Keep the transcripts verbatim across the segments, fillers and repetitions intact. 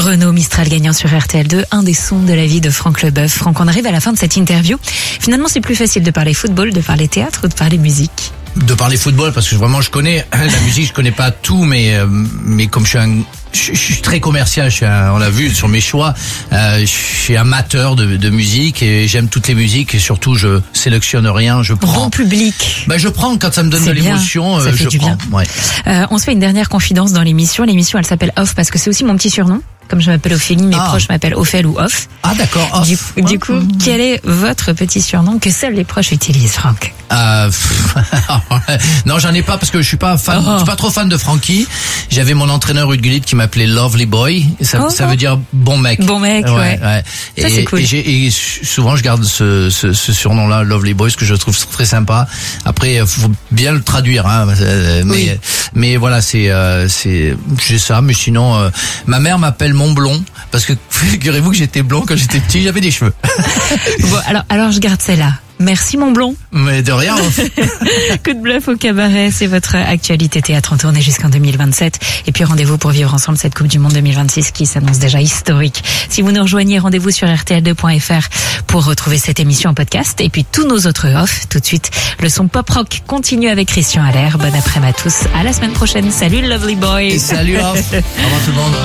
Renault Mistral gagnant sur R T L deux, un des sons de la vie de Franck Leboeuf. Franck, on arrive à la fin de cette interview. Finalement, c'est plus facile de parler football, de parler théâtre ou de parler musique? De parler football, parce que vraiment je connais la musique, je connais pas tout, mais mais comme je suis un je, je suis très commercial, je suis un, on l'a vu sur mes choix, euh, je suis amateur de, de musique et j'aime toutes les musiques et surtout je sélectionne rien, je prends. Bon public. Ben je prends quand ça me donne c'est de l'émotion, ça euh, fait je du prends. Bien. Ouais. Euh, on se fait une dernière confidence dans l'émission. L'émission, elle s'appelle Off parce que c'est aussi mon petit surnom. Comme je m'appelle Ophélie, mes ah. proches m'appellent Ophel ou Off. Ah d'accord. Off. Du, du coup, mmh. quel est votre petit surnom que seuls les proches utilisent, Franck? Euh, non, j'en ai pas parce que je suis pas fan, oh. je suis pas trop fan de Francky. J'avais mon entraîneur Ruud Gullit qui m'appelait Lovely Boy. Ça, oh. ça veut dire bon mec. Bon mec, ouais. ouais. ouais. Ça, et, c'est cool. Et, j'ai, et souvent, je garde ce, ce, ce surnom-là, Lovely Boy, ce que je trouve très sympa. Après, faut bien le traduire, hein. Mais, oui. mais voilà, c'est, euh, c'est, j'ai ça. Mais sinon, euh, ma mère m'appelle mon blond parce que figurez-vous que j'étais blond quand j'étais petit, j'avais des cheveux. Bon, alors, alors je garde celle-là. Merci mon blond. Mais de rien. Coup de bluff au cabaret, c'est votre actualité théâtre en tournée jusqu'en deux mille vingt-sept. Et puis rendez-vous pour vivre ensemble cette Coupe du Monde deux mille vingt-six qui s'annonce déjà historique. Si vous nous rejoignez, rendez-vous sur R T L deux point F R pour retrouver cette émission en podcast. Et puis tous nos autres off. Tout de suite, le son pop rock continue avec Christian Allaire. Bon après-midi à tous. À la semaine prochaine. Salut Lovely Boy. Et salut off. Au revoir tout le monde.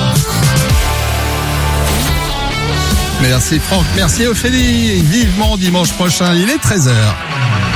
Merci Franck, merci Ophélie. Vivement dimanche prochain, il est treize heures.